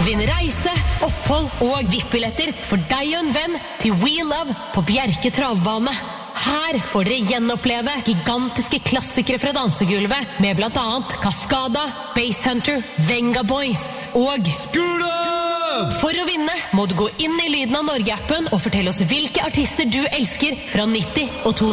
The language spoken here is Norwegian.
Vinn reise, opphold og VIP-billetter for deg og en venn til We Love på Bjerke travbane. Her får dere gjenoppleve gigantiske klassikere fra dansegulvet med blant annet Cascada, Basshunter, Venga Boys og Skula! For å vinne må du gå inn i Lyden av Norge-appen og fortelle oss hvilke artister du elsker fra 90 og 2000.